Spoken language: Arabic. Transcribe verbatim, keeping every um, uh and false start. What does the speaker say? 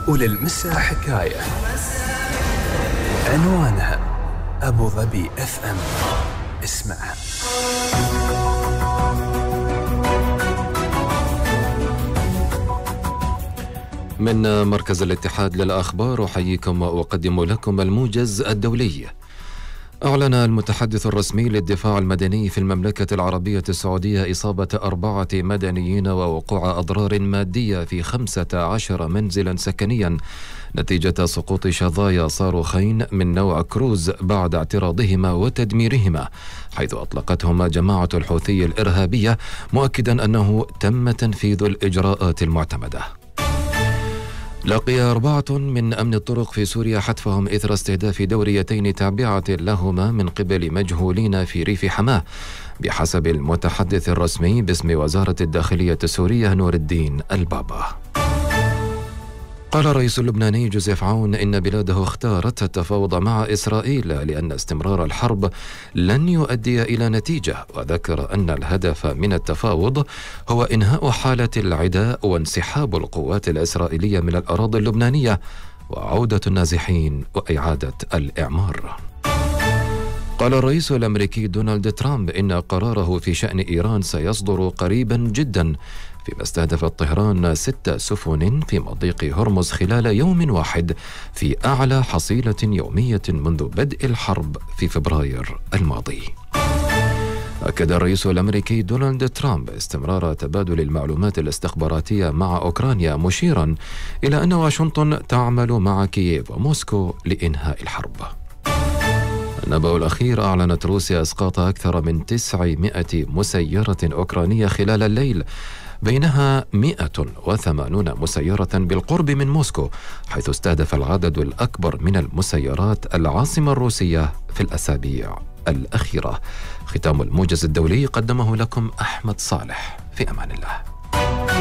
وللمساء حكاية عنوانها أبو ظبي اف ام. اسمعها. من مركز الاتحاد للأخبار أحييكم وأقدم لكم الموجز الدولي. أعلن المتحدث الرسمي للدفاع المدني في المملكة العربية السعودية إصابة أربعة مدنيين ووقوع أضرار مادية في خمسة عشر منزلا سكنيا نتيجة سقوط شظايا صاروخين من نوع كروز بعد اعتراضهما وتدميرهما، حيث أطلقتهما جماعة الحوثي الإرهابية، مؤكدا أنه تم تنفيذ الإجراءات المعتمدة. لقي أربعة من أمن الطرق في سوريا حتفهم إثر استهداف دوريتين تابعة لهما من قبل مجهولين في ريف حماه، بحسب المتحدث الرسمي باسم وزارة الداخلية السورية نور الدين البابا. قال الرئيس اللبناني جوزيف عون إن بلاده اختارت التفاوض مع إسرائيل لأن استمرار الحرب لن يؤدي إلى نتيجة، وذكر أن الهدف من التفاوض هو إنهاء حالة العداء وانسحاب القوات الإسرائيلية من الأراضي اللبنانية وعودة النازحين وإعادة الإعمار. قال الرئيس الأمريكي دونالد ترامب إن قراره في شأن إيران سيصدر قريبا جدا، فيما استهدفت طهران ست سفن في مضيق هرمز خلال يوم واحد في أعلى حصيلة يومية منذ بدء الحرب في فبراير الماضي. أكد الرئيس الأمريكي دونالد ترامب استمرار تبادل المعلومات الاستخباراتية مع أوكرانيا، مشيرا إلى أن واشنطن تعمل مع كييف وموسكو لإنهاء الحرب. النبأ الأخير: أعلنت روسيا إسقاط أكثر من تسعمائة مسيرة أوكرانية خلال الليل، بينها مئة وثمانون مسيرة بالقرب من موسكو، حيث استهدف العدد الأكبر من المسيرات العاصمة الروسية في الأسابيع الأخيرة. ختام الموجز الدولي قدمه لكم أحمد صالح. في أمان الله.